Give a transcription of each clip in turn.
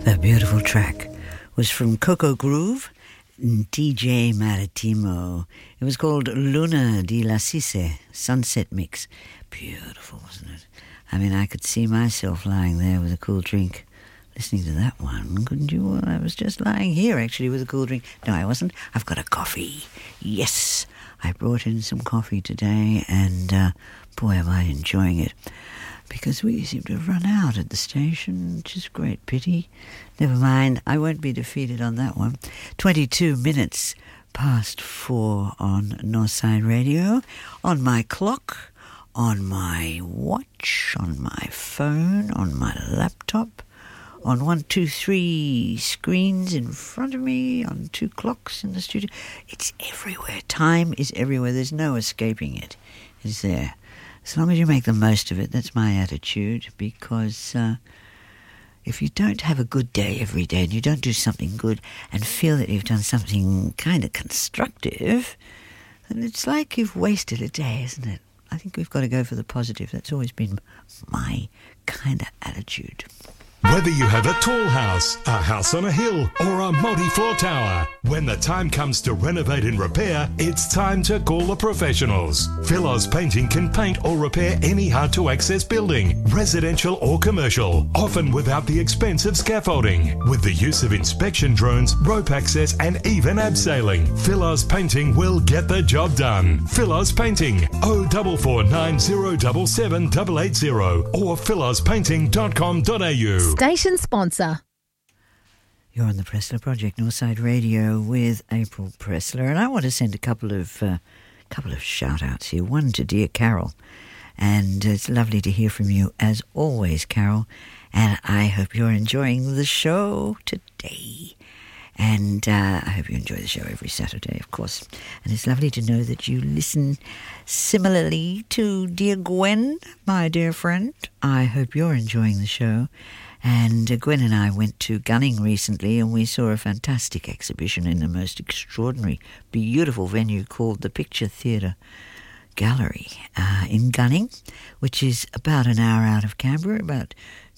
That beautiful track was from Coco Groove and DJ Maritimo. It was called Luna di la Cisse, Sunset Mix. Beautiful, wasn't it? I mean, I could see myself lying there with a cool drink, listening to that one, couldn't you? Well, I was just lying here, actually, with a cool drink. No, I wasn't. I've got a coffee. Yes, I brought in some coffee today, and boy, am I enjoying it. Because we seem to have run out at the station, which is a great pity. Never mind, I won't be defeated on that one. 22 minutes past 4 on Northside Radio. On my clock, on my watch, on my phone, on my laptop, on 1, 2, 3 screens in front of me, on 2 clocks in the studio. It's everywhere. Time is everywhere. There's no escaping it. It's there. As long as you make the most of it, that's my attitude, because if you don't have a good day every day and you don't do something good and feel that you've done something kind of constructive, then it's like you've wasted a day, isn't it? I think we've got to go for the positive. That's always been my kind of attitude. Whether you have a tall house, a house on a hill, or a multi-floor tower, when the time comes to renovate and repair, it's time to call the professionals. Philos Painting can paint or repair any hard-to-access building, residential or commercial, often without the expense of scaffolding. With the use of inspection drones, rope access, and even abseiling, Philos Painting will get the job done. Philos Painting, 0449 077 or philospainting.com.au. Station sponsor. You're on the Pressler Project, Northside Radio with April Pressler, and I want to send a couple of shout-outs here. One to dear Carol, and it's lovely to hear from you as always, Carol, and I hope you're enjoying the show today. And I hope you enjoy the show every Saturday, of course. And it's lovely to know that you listen similarly to dear Gwen, my dear friend. I hope you're enjoying the show. And Gwen and I went to Gunning recently, and we saw a fantastic exhibition in the most extraordinary, beautiful venue called the Picture Theatre Gallery in Gunning, which is about an hour out of Canberra, about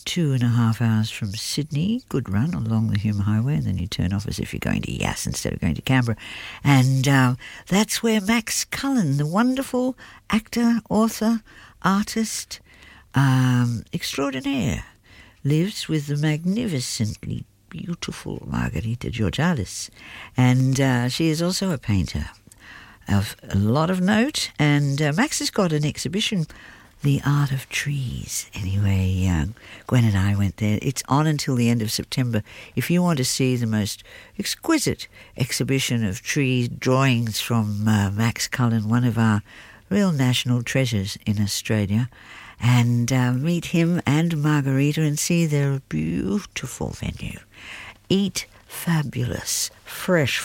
2.5 hours from Sydney. Good run along the Hume Highway, and then you turn off as if you're going to Yass instead of going to Canberra. And that's where Max Cullen, the wonderful actor, author, artist, extraordinaire, lives with the magnificently beautiful Margarita Georgalis. And she is also a painter of a lot of note. And Max has got an exhibition, The Art of Trees. Anyway, Gwen and I went there. It's on until the end of September. If you want to see the most exquisite exhibition of tree drawings from Max Cullen, one of our real national treasures in Australia, and meet him and Margarita and see their beautiful venue. Eat fabulous, fresh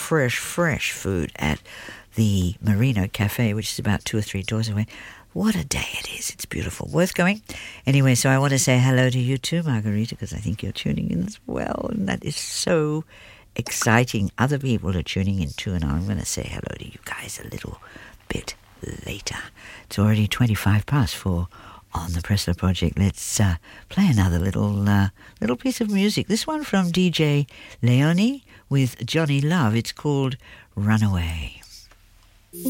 food at the Merino Cafe, which is about 2 or 3 doors away. What a day it is. It's beautiful. Worth going. Anyway, so I want to say hello to you too, Margarita, because I think you're tuning in as well, and that is so exciting. Other people are tuning in too, and I'm going to say hello to you guys a little bit later. It's already 25 past 4 on the Pressler Project. Let's play another little piece of music. This one from DJ Leone with Johnny Love. It's called Runaway.